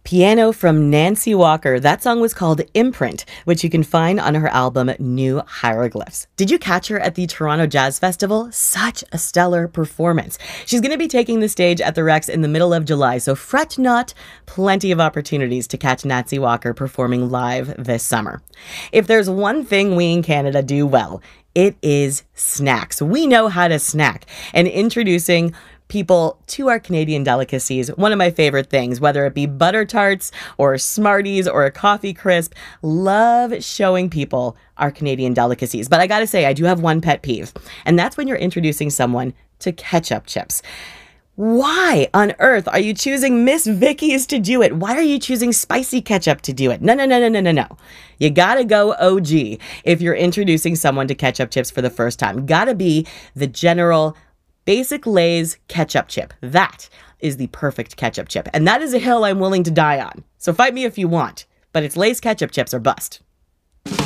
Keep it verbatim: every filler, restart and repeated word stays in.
Piano from Nancy Walker. That song was called Imprint, which you can find on her album New Hieroglyphs. Did you catch her at the Toronto Jazz Festival? Such a stellar performance. She's going to be taking the stage at the Rex in the middle of July, so fret not. Plenty of opportunities to catch Nancy Walker performing live this summer. If there's one thing we in Canada do well, it is snacks. We know how to snack. And introducing people to our Canadian delicacies, one of my favorite things, whether it be butter tarts or Smarties or a coffee crisp, love showing people our Canadian delicacies. But I gotta say, I do have one pet peeve, and that's when you're introducing someone to ketchup chips. Why on earth are you choosing Miss Vicky's to do it? Why are you choosing spicy ketchup to do it? No, no, no, no, no, no, no. You gotta go O G if you're introducing someone to ketchup chips for the first time. Gotta be the general Basic Lay's ketchup chip. That is the perfect ketchup chip. And that is a hill I'm willing to die on. So fight me if you want. But it's Lay's ketchup chips or bust.